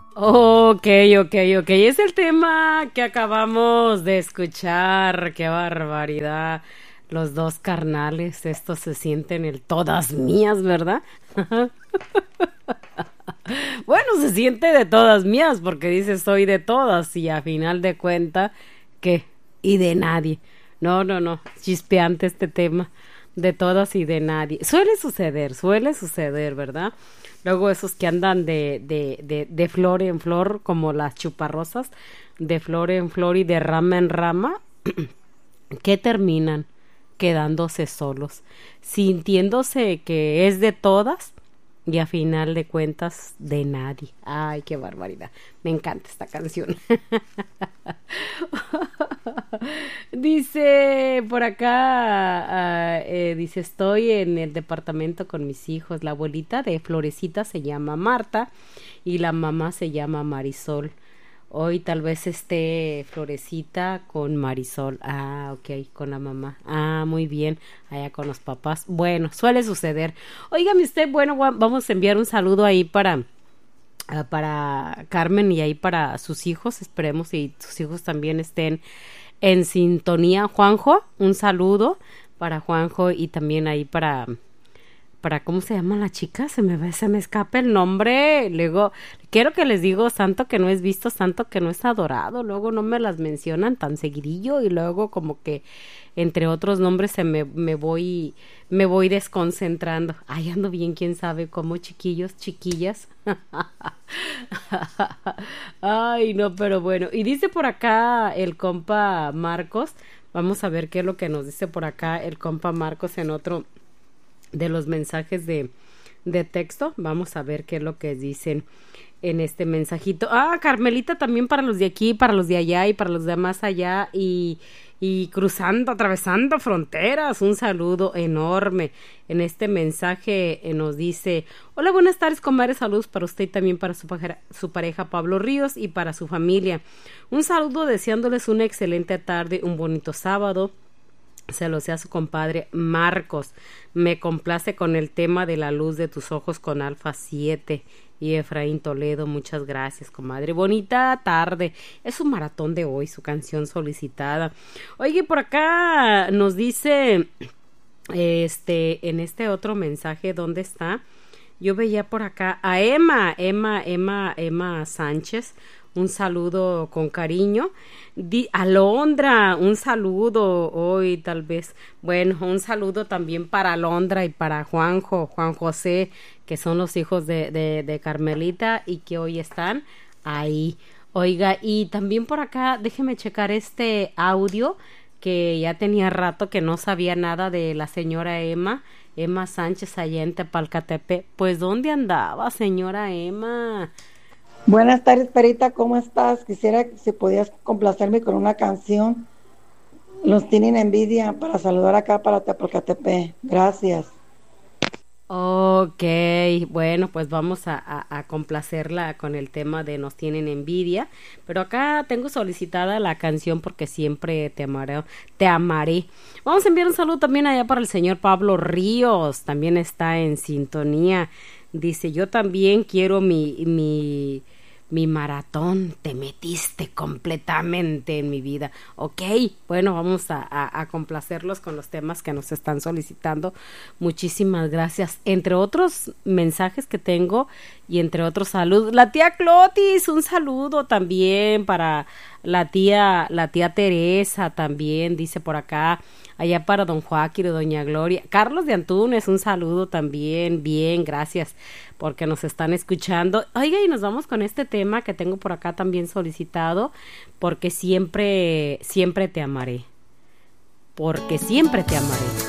Ok, ok, ok. Es el tema que acabamos de escuchar. Qué barbaridad. Los dos carnales, estos se sienten el todas mías, ¿verdad? Bueno, se siente de todas mías porque dice soy de todas y a final de cuenta, ¿qué? Y de nadie. No, no, no. Chispeante este tema. De todas y de nadie. Suele suceder, ¿verdad? Luego esos que andan de flor en flor, como las chuparrosas, de flor en flor y de rama en rama, que terminan quedándose solos, sintiéndose que es de todas y a final de cuentas de nadie. Ay, qué barbaridad. Me encanta esta canción. Dice por acá, dice, estoy en el departamento con mis hijos. La abuelita de Florecita se llama Marta y la mamá se llama Marisol. Hoy tal vez esté Florecita con Marisol. Ah, ok, con la mamá. Ah, muy bien, allá con los papás. Bueno, suele suceder. Óigame usted, bueno, vamos a enviar un saludo ahí para Carmen y ahí para sus hijos. Esperemos y sus hijos también estén en sintonía. Juanjo, un saludo para Juanjo y también ahí para ¿cómo se llama la chica? Se me escapa el nombre. Luego, quiero que les digo santo que no es visto, santo que no es adorado. Luego no me las mencionan tan seguidillo y luego como que entre otros nombres me voy desconcentrando. Ay, ando bien, quién sabe cómo, chiquillos, chiquillas. Ay, no, pero bueno. Y dice por acá el compa Marcos. Vamos a ver qué es lo que nos dice por acá el compa Marcos en otro de los mensajes de texto. Vamos a ver qué es lo que dicen en este mensajito. Ah, Carmelita, también para los de aquí, para los de allá y para los de más allá y cruzando, atravesando fronteras. Un saludo enorme. En este mensaje nos dice: hola, buenas tardes, comadre, saludos para usted y también para su pareja Pablo Ríos y para su familia. Un saludo deseándoles una excelente tarde, un bonito sábado. Se lo sea su compadre Marcos. Me complace con el tema de la luz de tus ojos con Alfa 7 y Efraín Toledo. Muchas gracias, comadre. Bonita tarde. Es un maratón de hoy, su canción solicitada. Oye, por acá nos dice, en este otro mensaje, ¿dónde está? Yo veía por acá a Emma Sánchez. Un saludo con cariño. Alondra, un saludo hoy tal vez. Bueno, un saludo también para Alondra y para Juan José, que son los hijos de Carmelita y que hoy están ahí. Oiga, y también por acá, déjeme checar este audio que ya tenía rato que no sabía nada de la señora Emma Sánchez allá en Tepalcatepec. Pues, ¿dónde andaba, señora Emma? Buenas tardes, Perita, ¿cómo estás? Quisiera que si podías complacerme con una canción. Los tienen envidia para saludar acá para Tepalcatepec. Gracias. Ok, bueno, pues vamos a complacerla con el tema de Nos tienen envidia, pero acá tengo solicitada la canción porque siempre te amaré, te amaré. Vamos a enviar un saludo también allá para el señor Pablo Ríos, también está en sintonía. Dice, yo también quiero mi maratón, te metiste completamente en mi vida. Ok, bueno, vamos a complacerlos con los temas que nos están solicitando. Muchísimas gracias. Entre otros mensajes que tengo y entre otros saludos, la tía Clotis, un saludo también para la tía Teresa también, dice por acá, allá para don Joaquín y doña Gloria. Carlos de Antunes, un saludo también, bien, gracias porque nos están escuchando. Oiga, y nos vamos con este tema que tengo por acá también solicitado, porque siempre te amaré, porque siempre te amaré.